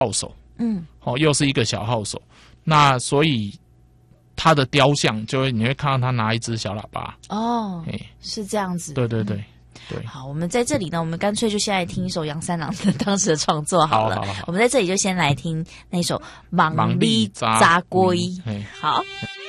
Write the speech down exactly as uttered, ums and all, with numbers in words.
号手， 嗯， 哦，又是一个小号手，那所以他的雕像就会你会看到他拿一只小喇叭。 哦，是这样子。 对对对。 嗯对， 好，我们在这里呢，我们干脆就先来听一首杨三郎的当时的创作好了。 好好好， 我们在这里就先来听那首《 忙里里扎龟》。 嗯好。